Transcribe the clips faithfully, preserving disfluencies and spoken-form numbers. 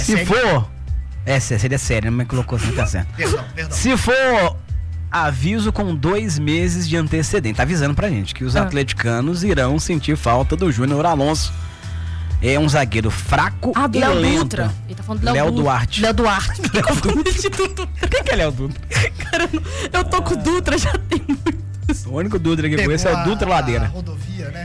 Se série? for... É, seria sério, mas colocou assim, tá certo. Perdão, perdão. Se for... Aviso com dois meses de antecedente. Tá avisando pra gente que os Ah. atleticanos irão sentir falta do Júnior Alonso. É um zagueiro fraco Ah, do e Léo lento. Dutra. Ele tá falando do Léo, Léo Du- Duarte. Léo Duarte. Léo Dutra. Quem que é Léo Dutra? Cara, eu tô com o Dutra já tem muito. O único Dutra que eu Pegou conheço é o a- Dutra a Ladeira. rodovia, né?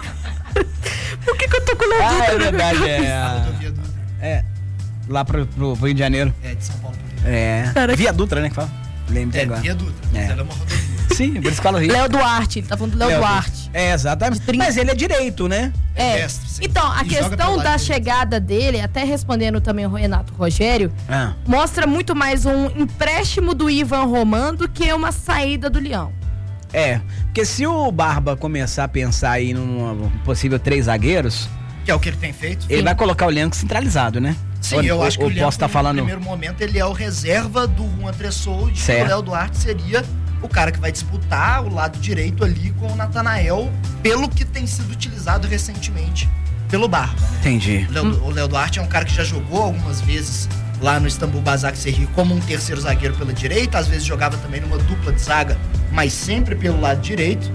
Por que, que eu tô com o Léo Ah, Dutra? é na minha verdade, cabeça? é. A a- rodovia Dutra. É. Lá pro, pro, pro Rio de Janeiro. É, de São Paulo pro Rio. É. Caraca. Via Dutra, né? Que fala. Lembra É, agora. via Dutra. Mas É. ela é uma rodovia. Sim, por isso que fala Rio. Léo Duarte, ele tá falando do Léo Léo Duarte. É, exatamente. De trinta. Mas ele é direito, né? É. Mestre, sim. Então, a E joga pelo questão lado da direito. chegada dele, até respondendo também o Renato Rogério, Ah. mostra muito mais um empréstimo do Ivan Roman do que uma saída do Leão. É. Porque se o Barba começar a pensar aí num possível três zagueiros, Que é o que ele tem feito. ele vai colocar o elenco centralizado, né? Sim, Ou- eu ou- acho que ou o Leão, posso estar falando. no primeiro momento, ele é o reserva do Juan Tressoldi e Certo. o Léo Duarte seria o cara que vai disputar o lado direito ali com o Natanael, pelo que tem sido utilizado recentemente pelo Barba, né? Entendi. O Léo- O Léo Duarte é um cara que já jogou algumas vezes lá no Istambul Basaksehir como um terceiro zagueiro pela direita, às vezes jogava também numa dupla de zaga, mas sempre pelo lado direito.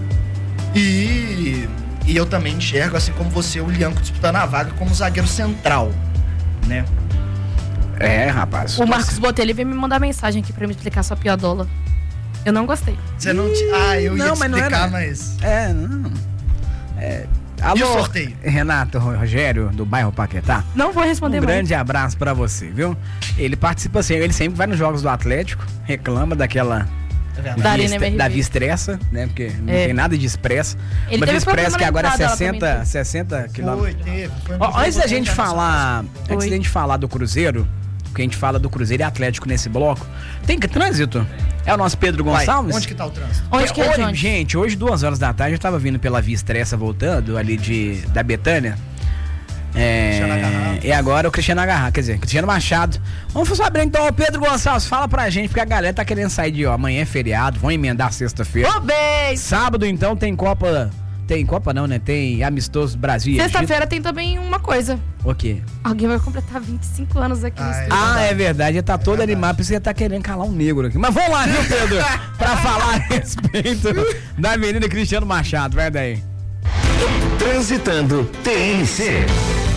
E, e eu também enxergo, assim como você, o Lianco disputando a vaga como zagueiro central, né? É, rapaz. O Marcos Botelho veio me mandar mensagem aqui pra me explicar sua piadola. Eu não gostei. Você não te... Ah, eu ia Não, te mas não explicar, era- mas... É, não. É. Alô, E o sorteio? Renato Rogério, do bairro Paquetá. Não vou Um responder mais. grande abraço pra você, viu? Ele participa assim, ele sempre vai nos jogos do Atlético, reclama daquela É Da verdade. Arena via, M R V. da via expressa, né? Porque não É. tem nada de expressa. Ele Uma teve via expressa problema que na agora é entrada, ela sessenta, também sessenta quilômetros. Foi, teve. Foi Ó, no antes da jogo gente internacional. falar, Foi. antes da gente falar do Cruzeiro, que a gente fala do Cruzeiro e Atlético nesse bloco, tem que trânsito. É o nosso Pedro Vai, Gonçalves. onde que tá o trânsito? Onde que é, hoje, Johnny? gente, hoje duas horas da tarde eu tava vindo pela Via Expressa voltando ali de da Betânia. Cristiano É, Agarrado. e agora o Cristiano Agarrado, quer dizer, Cristiano Machado. Vamos saber então, o Pedro Gonçalves, fala pra gente, porque a galera tá querendo sair de, ó, amanhã é feriado, vão emendar sexta-feira. Ô, beijo! Sábado, então, tem Copa. Tem Copa não, né? Tem Amistoso Brasil e Egito. Sexta-feira tem também uma coisa. O quê? Alguém vai completar vinte e cinco anos aqui no Ah, é. estúdio. Ah, é verdade, ele tá todo verdade. animado, porque você tá querendo calar um negro aqui. Mas vamos lá, viu, Pedro? Pra falar a respeito da Avenida Cristiano Machado, vai daí. Transitando T N C.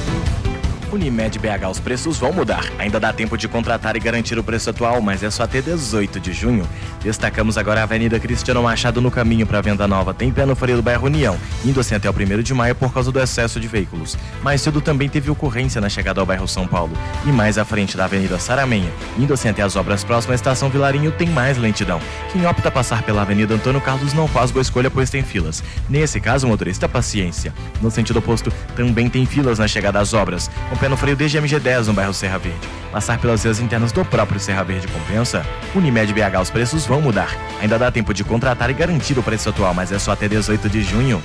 Unimed B H, os preços vão mudar. Ainda dá tempo de contratar e garantir o preço atual, mas é só até dezoito de junho. Destacamos agora a Avenida Cristiano Machado no caminho para venda nova. Tem pé no freio do bairro União, indo assim até o primeiro de maio por causa do excesso de veículos. Mais cedo também teve ocorrência na chegada ao bairro São Paulo. E mais à frente da Avenida Saramenha, indo assim até as obras próximas à Estação Vilarinho, tem mais lentidão. Quem opta passar pela Avenida Antônio Carlos não faz boa escolha, pois tem filas. Nesse caso, motorista, paciência. No sentido oposto, também tem filas na chegada às obras. Com pé no freio desde M G dez no bairro Serra Verde. Passar pelas vias internas do próprio Serra Verde compensa? Unimed B H, os preços vão mudar. Ainda dá tempo de contratar e garantir o preço atual, mas é só até dezoito de junho.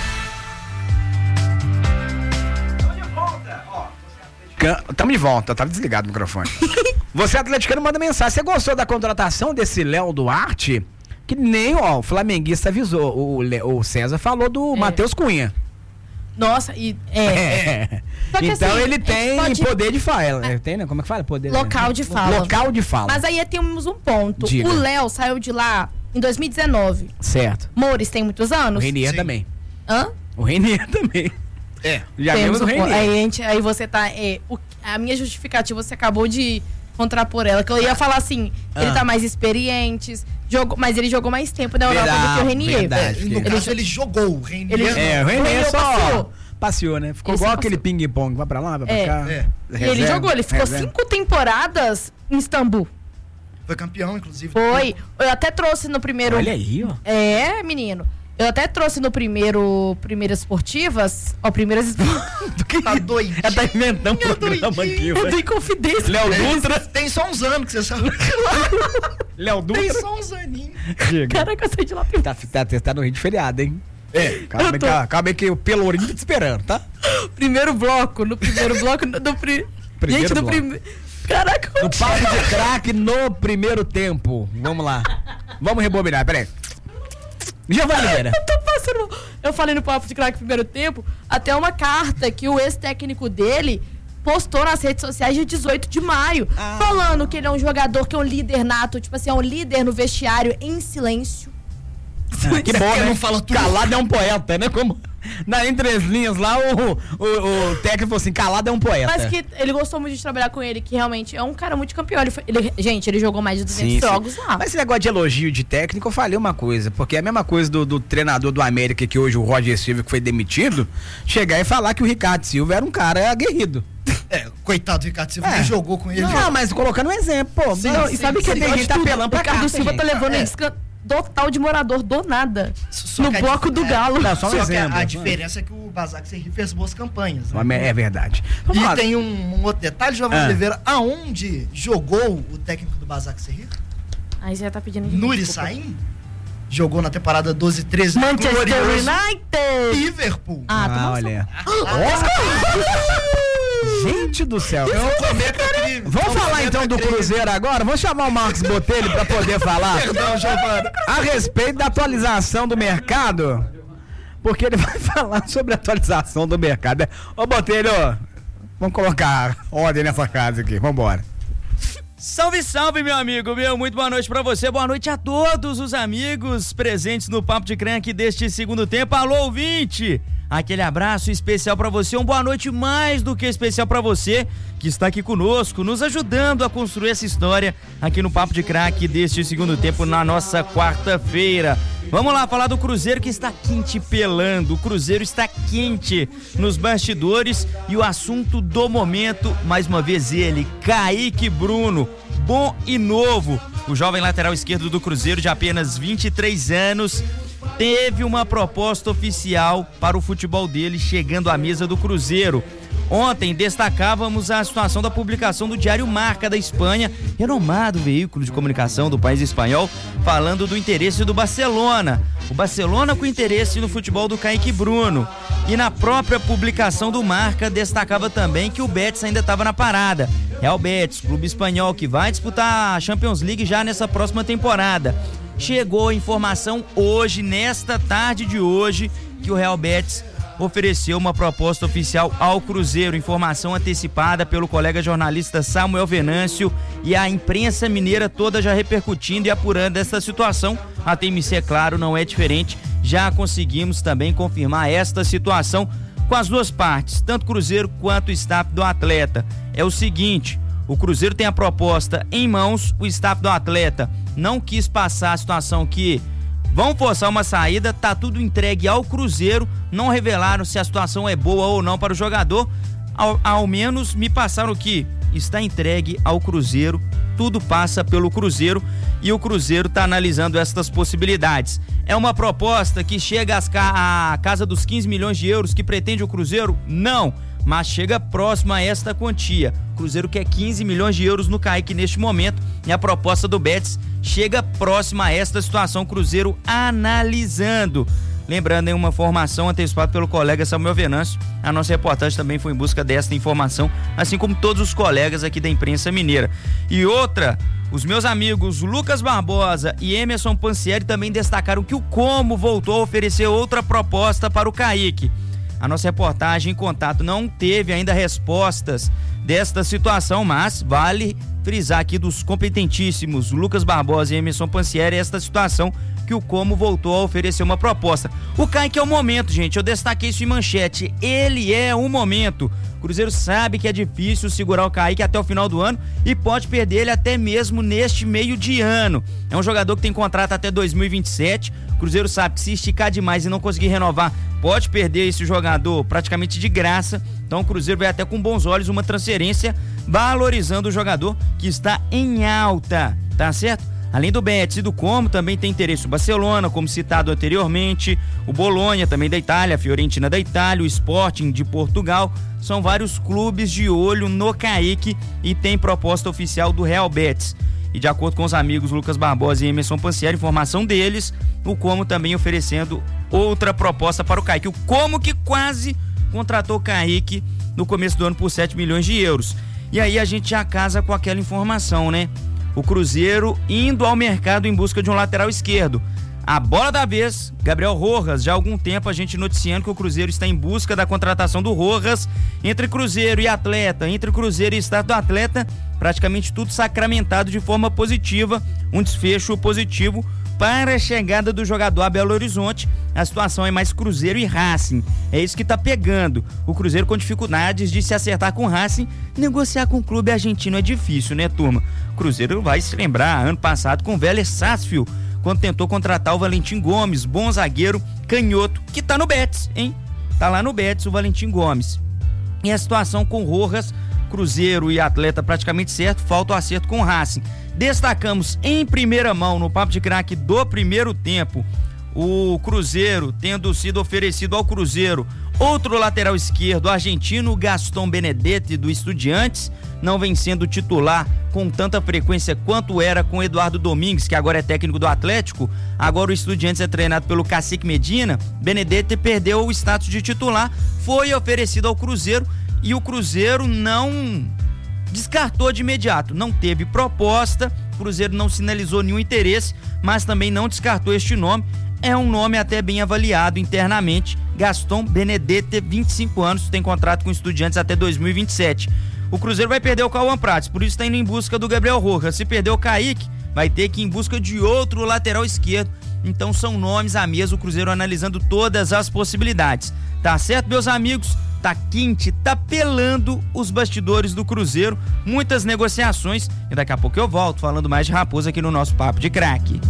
Tamo de volta, tava desligado o microfone. Você, atleticano, manda mensagem. Você gostou da contratação desse Léo Duarte? Que nem, ó, o flamenguista avisou. O, Le- o César falou do É. Matheus Cunha. Nossa, e é. É. Só que Então assim, ele a gente tem pode- poder de fala. Ele tem, né? Como é que fala? Poder, Local de fala. Local de fala. Mas aí temos um ponto. Diga. O Léo saiu de lá em dois mil e dezenove. Certo. Mores tem muitos O anos? Renier Sim. também. Hã? O Renier também. É. Já Temos vimos o um ponto. Renier. Aí, a gente, aí você tá. É, o- a minha justificativa você acabou de contrapor ela. Que eu ia falar assim: ele Ah. tá mais experiente, jogou, mas ele jogou mais tempo na Europa Verdade, do que o Renier. verdade. No Ele- caso, ele jogou. O Renier ele- não. É, o Renier Renier só passeou. passeou, né? Ficou Ele igual só aquele passeou. ping-pong. Vai pra lá, vai pra É. cá. É. E ele Reserva, jogou, ele ficou reserva. cinco temporadas em Istambul. Foi campeão, inclusive. Foi. Eu até trouxe no primeiro. Olha aí, ó. É, menino. Eu até trouxe no primeiro Primeiras Esportivas. Ó, Primeiras Tá doidinho. É tá inventando um Eu programa doidinho. aqui, Eu velho. dei confidência. Léo Dutra. Tem só uns anos que você sabe. Léo Tem Dutra. só uns aninhos. Chega. Caraca, eu saí de lá. tem- Tá, tá, tá no rio de feriado, hein? É. Calma, Eu tô- calma, calma aí que o Pelourinho tá te esperando, tá? Primeiro bloco, no primeiro bloco, no, no pri... Primeiro Gente, no bloco. primeiro. Caraca, No papo de craque no primeiro tempo. Vamos lá. Vamos rebobinar, peraí. Giovanni Oliveira. eu tô passando mal. Eu falei no papo de craque primeiro tempo, até uma carta que o ex-técnico dele postou nas redes sociais dia dezoito de maio, ah. falando que ele é um jogador que é um líder nato, tipo assim, é um líder no vestiário em silêncio. Ah, que bom, né? Não fala tudo. Calado é um poeta, né? Como na entre as linhas lá, o, o, o técnico falou assim, calado é um poeta. Mas que ele gostou muito de trabalhar com ele, que realmente é um cara muito campeão. Ele foi, ele, gente, ele jogou mais de duzentos sim, jogos sim. lá. Mas esse negócio de elogio de técnico, eu falei uma coisa, porque é a mesma coisa do, do treinador do América, que hoje o Roger Silva, que foi demitido, chegar e falar que o Ricardo Silva era um cara aguerrido. É, coitado do Ricardo Silva, é. que jogou com ele. Não, já. mas colocando um exemplo, pô. Sim, não, sim, e sabe sim, que tem gente tá apelando pra cá. O Ricardo Silva tá levando é. isca total de morador do nada. Só no bloco do é, Galo. Não, só um só exemplo. A, a diferença é que o Basak Serri fez boas campanhas. Né? É verdade. Vamos e lá. Tem um, um outro detalhe, Giovanni ah. Oliveira, aonde jogou o técnico do Basak Serri? Aí você já tá pedindo Nuri Sahin? Jogou na temporada doze treze. Manchester United! Liverpool. Ah, ah olha. Ah, gente do céu. Vamos falar então do Cruzeiro agora? Vamos chamar o Marcos Botelho para poder falar Perdão, Giovana. a respeito da atualização do mercado, porque ele vai falar sobre a atualização do mercado. Ô Botelho, vamos colocar ordem nessa casa aqui, vamos embora. Salve, salve, meu amigo, meu, muito boa noite pra você, boa noite a todos os amigos presentes no Papo de Crank deste segundo tempo. Alô, ouvinte, aquele abraço especial pra você, uma boa noite mais do que especial pra você que está aqui conosco, nos ajudando a construir essa história aqui no Papo de Crack deste segundo tempo na nossa quarta-feira. Vamos lá falar do Cruzeiro que está quente pelando, o Cruzeiro está quente nos bastidores e o assunto do momento, mais uma vez ele, Kaique Bruno, bom e novo, o jovem lateral esquerdo do Cruzeiro de apenas vinte e três anos, teve uma proposta oficial para o futebol dele chegando à mesa do Cruzeiro. Ontem destacávamos a situação da publicação do Diário Marca da Espanha, renomado veículo de comunicação do país espanhol, falando do interesse do Barcelona. O Barcelona com interesse no futebol do Kaique Bruno. E na própria publicação do Marca destacava também que o Betis ainda estava na parada. Real Betis, clube espanhol que vai disputar a Champions League já nessa próxima temporada. Chegou a informação hoje, nesta tarde de hoje, que o Real Betis ofereceu uma proposta oficial ao Cruzeiro, informação antecipada pelo colega jornalista Samuel Venâncio, e a imprensa mineira toda já repercutindo e apurando essa situação. A T M C, é claro, não é diferente, já conseguimos também confirmar esta situação com as duas partes, tanto Cruzeiro quanto o staff do atleta. É o seguinte, o Cruzeiro tem a proposta em mãos, o staff do atleta não quis passar a situação que vão forçar uma saída, tá tudo entregue ao Cruzeiro, não revelaram se a situação é boa ou não para o jogador, ao, ao menos me passaram que está entregue ao Cruzeiro, tudo passa pelo Cruzeiro e o Cruzeiro está analisando estas possibilidades. É uma proposta que chega às ca- à casa dos quinze milhões de euros que pretende o Cruzeiro? Não, mas chega próximo a esta quantia. O Cruzeiro quer quinze milhões de euros no Kaique neste momento e a proposta do Betis chega próxima a esta situação, Cruzeiro analisando. Lembrando, em uma informação antecipada pelo colega Samuel Venâncio, a nossa reportagem também foi em busca desta informação, assim como todos os colegas aqui da imprensa mineira. E outra, os meus amigos Lucas Barbosa e Emerson Pansieri também destacaram que o Como voltou a oferecer outra proposta para o Kaique. A nossa reportagem em contato não teve ainda respostas desta situação, mas vale frisar aqui dos competentíssimos Lucas Barbosa e Emerson Pansieri esta situação que o Como voltou a oferecer uma proposta. O Kaique é o momento, gente, eu destaquei isso em manchete, ele é o momento. O Cruzeiro sabe que é difícil segurar o Kaique até o final do ano e pode perder ele até mesmo neste meio de ano. É um jogador que tem contrato até dois mil e vinte e sete, o Cruzeiro sabe que se esticar demais e não conseguir renovar, pode perder esse jogador praticamente de graça. Então o Cruzeiro vai até com bons olhos uma transferência valorizando o jogador que está em alta, tá certo? Além do Betis e do Como, também tem interesse o Barcelona, como citado anteriormente, o Bolonha também da Itália, a Fiorentina da Itália, o Sporting de Portugal. São vários clubes de olho no Kaique e tem proposta oficial do Real Betis. E de acordo com os amigos Lucas Barbosa e Emerson Pansieri, informação deles, o Como também oferecendo outra proposta para o Kaique. O Como que quase contratou o Kaique no começo do ano por sete milhões de euros. E aí a gente já casa com aquela informação, né? O Cruzeiro indo ao mercado em busca de um lateral esquerdo. A bola da vez, Gabriel Rojas. Já há algum tempo a gente noticiando que o Cruzeiro está em busca da contratação do Rojas. Entre Cruzeiro e atleta, entre Cruzeiro e status do atleta, praticamente tudo sacramentado de forma positiva. Um desfecho positivo para a chegada do jogador a Belo Horizonte. A situação é mais Cruzeiro e Racing. É isso que tá pegando. O Cruzeiro com dificuldades de se acertar com o Racing. Negociar com o clube argentino é difícil, né, turma? O Cruzeiro vai se lembrar, ano passado, com o Vélez Sarsfield, quando tentou contratar o Valentim Gomes, bom zagueiro, canhoto, que tá no Betis, hein? Tá lá no Betis o Valentim Gomes. E a situação com o Rojas, Cruzeiro e atleta praticamente certo, falta o acerto com o Racing. Destacamos em primeira mão no Papo de Craque do primeiro tempo o Cruzeiro tendo sido oferecido ao Cruzeiro outro lateral esquerdo, argentino Gaston Benedetti do Estudiantes, não vem sendo titular com tanta frequência quanto era com Eduardo Domingues, que agora é técnico do Atlético. Agora o Estudiantes é treinado pelo Cacique Medina. Benedetti perdeu o status de titular, foi oferecido ao Cruzeiro e o Cruzeiro não descartou de imediato, não teve proposta, o Cruzeiro não sinalizou nenhum interesse, mas também não descartou este nome. É um nome até bem avaliado internamente, Gaston Benedetti, vinte e cinco anos, tem contrato com Estudiantes até dois mil e vinte e sete. O Cruzeiro vai perder o Cauã Prates, por isso está indo em busca do Gabriel Rojas. Se perder o Kaique, vai ter que ir em busca de outro lateral esquerdo. Então são nomes à mesa, o Cruzeiro analisando todas as possibilidades. Tá certo, meus amigos? Tá quente, tá pelando os bastidores do Cruzeiro, muitas negociações, e daqui a pouco eu volto falando mais de Raposo aqui no nosso Papo de Craque.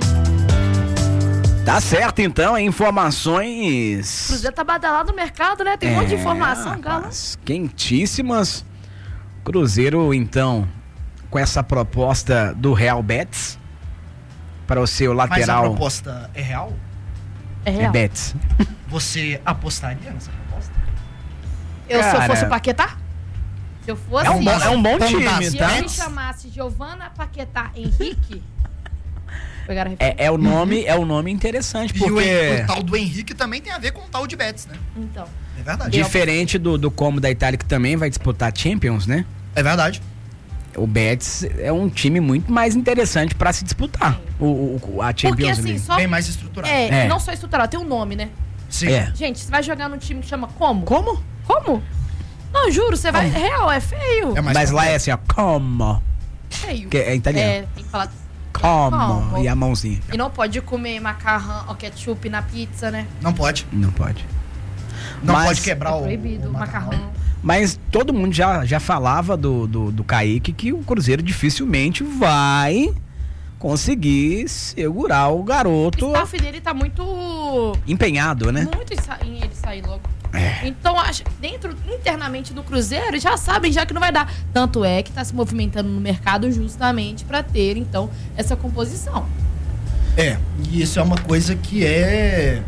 Tá certo, então, informações... O Cruzeiro tá badalado no mercado, né? Tem um é, monte de informação, Galo. Quentíssimas. Cruzeiro, então, com essa proposta do Real Betis para o seu lateral... Mas a proposta é real? É É real. Betis. Você apostaria nessa proposta? Eu, se eu Cara, fosse o Paquetá? Se eu fosse... É um bom, é um bom time, Se tá? eu me chamasse Giovana Paquetá Henrique... Pegaram a referência? É, é, o nome, é um nome interessante, E o, porque o tal do Henrique também tem a ver com o tal de Betis, né? Então. É verdade. diferente do, do Como da Itália, que também vai disputar Champions, né? É verdade. O Betis é um time muito mais interessante pra se disputar o, o, a Champions Porque assim, League. só... Bem mais estruturado. É, É. não só estruturado, tem um nome, né? Sim. É. Gente, você vai jogar num time que chama como? Como? Como? Não, juro, você vai... Real, é feio. É mais Mas lá é complexo. assim, ó, como? feio. Que é italiano. É, tem que falar... Como? Como? E a mãozinha. E não pode comer macarrão ou ketchup na pizza, né? Não pode. Não pode. Não Mas- pode quebrar É o, proibido, o macarrão. Mas todo mundo já, já falava do, do, do Kaique que o Cruzeiro dificilmente vai conseguir segurar o O garoto staff dele tá muito... empenhado, né? Muito em, sa- em ele sair logo. É. Então, acho, dentro, internamente do Cruzeiro, já sabem já que não vai dar. Tanto é que tá se movimentando no mercado justamente para ter, então, essa composição. É, e isso é uma coisa que é...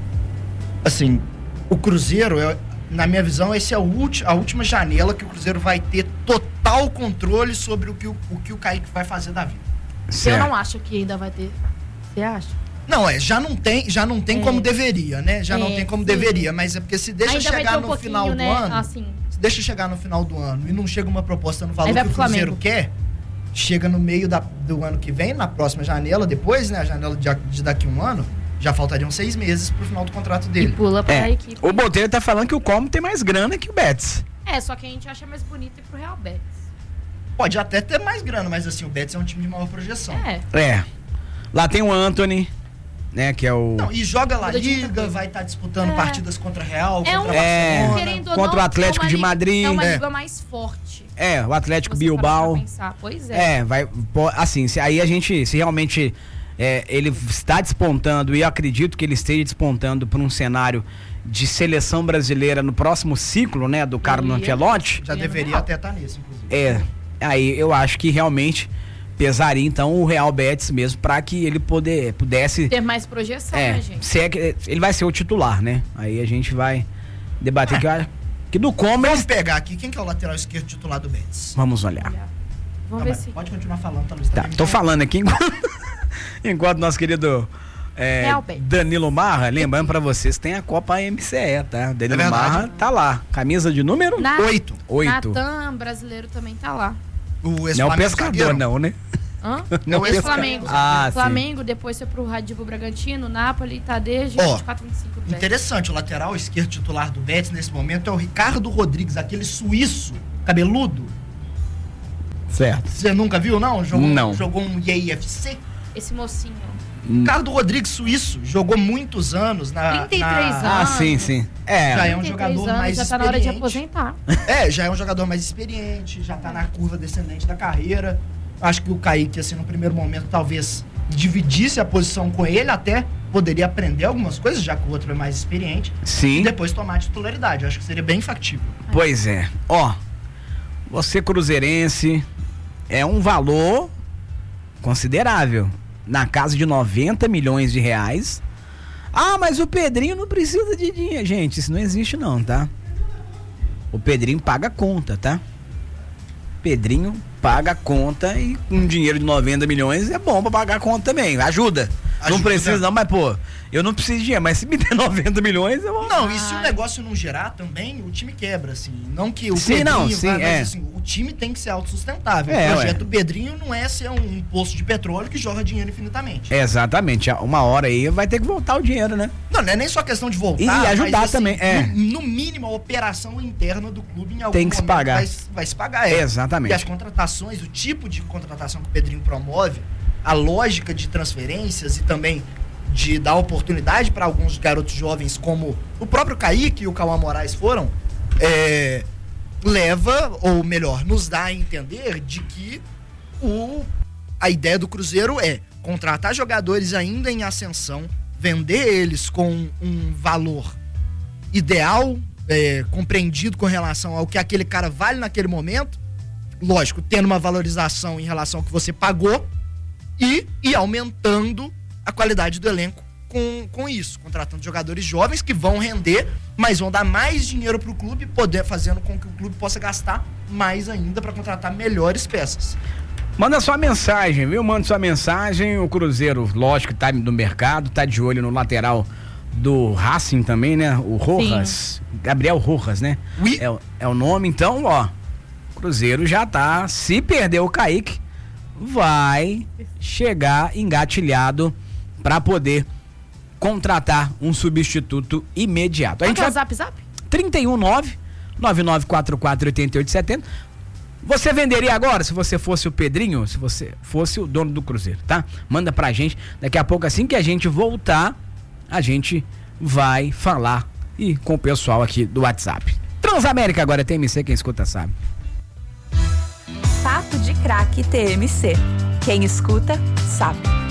Assim, o Cruzeiro, é, na minha visão, essa é a, ulti, a última janela que o Cruzeiro vai ter total controle sobre o que o, o, que o Kaique vai fazer da vida. Eu não acho que ainda vai ter. Você acha? Não, é, já não tem, já não tem É. como deveria, né? Já não É, tem como sim. deveria, mas é porque se deixa ainda vai chegar ter um no pouquinho, final do né? ano, Assim, se deixa chegar no final do ano e não chega uma proposta no valor Aí vai que o pro Cruzeiro Flamengo. quer, chega no meio da, do ano que vem, na próxima janela, depois, né, a janela de, de daqui a um ano, já faltariam seis meses pro final do contrato e dele. pula pra É. equipe. O Botelho tá falando que o Como tem mais grana que o Betis. É, só que a gente acha mais bonito ir pro Real Betis. Pode até ter mais grana, mas assim, o Betis é um time de maior projeção. É. É. Lá tem o Anthony, né? Que é o. Não, e joga La Muda de muita Liga, coisa. vai estar disputando É. partidas contra Real, É um, contra É. Barcelona. querendo ou Contra não, o Atlético é uma de liga- Madrid. É uma É. liga mais forte. É, o Atlético Se você parar Bilbao. pra pensar. Pois é. É, vai. pô, Assim, se, aí a gente, se realmente é, ele está despontando, e eu acredito que ele esteja despontando para um cenário de seleção brasileira no próximo ciclo, né, do Carlo Ele- Ancelotti, Já Ele é deveria Real. até estar nisso, inclusive. é. Aí eu acho que realmente pesaria então o Real Betis mesmo para que ele poder, pudesse. Ter mais projeção, É, né, gente? se é que ele vai ser o titular, né? Aí a gente vai debater que, eu acho que do como Vamos pegar aqui, quem que é o lateral esquerdo titular do Betis? vamos olhar. Olha, Vamos Não, ver mas se... Pode continuar falando, tá, Luiz? Tá, tô falando aqui enquanto, enquanto nosso querido é, Real Betis. Danilo Marra, lembrando pra vocês, tem a Copa M C E, tá? Danilo É verdade. Marra tá lá, camisa de número Na- Oito. oito. Natan, brasileiro, também tá lá. O Não é o ex-Flamengo pescador zagueiro. não, né? Hã? Não, esse esse Flamengo. Ah, Flamengo, sim. Depois foi pro Red Bull Bragantino, Napoli, tá desde Ó, vinte e quatro, vinte e cinco. Betis. Interessante, o lateral esquerdo titular do Betis nesse momento é o Ricardo Rodrigues, aquele suíço cabeludo. Certo. Você nunca viu, não? Jogou, Não. Jogou um I A F C? Esse mocinho. Ricardo Rodrigues, suíço, jogou muitos anos na... trinta e três na... anos. Ah, sim, sim. É. Já é um trinta e três jogador anos, mais já tá na hora de experiente. aposentar. É, já é um jogador mais experiente, já tá na curva descendente da carreira. Acho que o Kaique, assim, no primeiro momento, talvez dividisse a posição com ele, até poderia aprender algumas coisas, já que o outro é mais experiente. Sim. E depois tomar a titularidade. Acho que seria bem factível. Pois é. Ó, você cruzeirense, é um valor considerável. Na casa de noventa milhões de reais. Ah, mas o Pedrinho não precisa de dinheiro. Gente, isso não existe não, tá? O Pedrinho paga a conta, tá? Pedrinho paga a conta e um dinheiro de noventa milhões é bom pra pagar a conta também. Ajuda. Não Ajuda. precisa não, mas pô, eu não preciso de dinheiro, mas se me der noventa milhões, eu vou... Não, e se o negócio não gerar também, o time quebra, assim. Não que o Sim, Pedrinho... não, sim, vai, mas, é. assim, o time tem que ser autossustentável. É, o projeto ué. do Pedrinho não é ser um poço de petróleo que joga dinheiro infinitamente. Exatamente, uma hora aí vai ter que voltar o dinheiro, né? Não, não é nem só questão de voltar. E ajudar mas, assim, também, é. No, no mínimo, a operação interna do clube em algum Tem que se momento pagar. Vai, vai se pagar. É. Exatamente. E as contratações, o tipo de contratação que o Pedrinho promove, a lógica de transferências e também de dar oportunidade para alguns garotos jovens, como o próprio Kaique e o Cauã Moraes foram, é, leva, ou melhor, nos dá a entender de que o, a ideia do Cruzeiro é contratar jogadores ainda em ascensão, vender eles com um valor ideal, é, compreendido com relação ao que aquele cara vale naquele momento, lógico, tendo uma valorização em relação ao que você pagou e, e aumentando a qualidade do elenco com, com isso, contratando jogadores jovens que vão render, mas vão dar mais dinheiro pro clube, poder, fazendo com que o clube possa gastar mais ainda para contratar melhores peças. Manda sua mensagem, viu? Manda sua mensagem. O Cruzeiro, lógico, tá no mercado, tá de olho no lateral do Racing também, né? O Rojas. Sim. Gabriel Rojas, né? Oui. É, é o nome, então, ó. O Cruzeiro já tá. Se perder o Kaique, vai chegar engatilhado para poder contratar um substituto imediato. A gente Qual que é vai... o zap zap? trinta e um nove, nove nove quatro quatro, oito oito sete zero. Você venderia agora se você fosse o Pedrinho, se você fosse o dono do Cruzeiro, tá? Manda pra gente. Daqui a pouco, assim que a gente voltar, a gente vai falar e com o pessoal aqui do WhatsApp. Transamérica agora, T M C, quem escuta sabe. Papo de Craque T M C. Quem escuta sabe.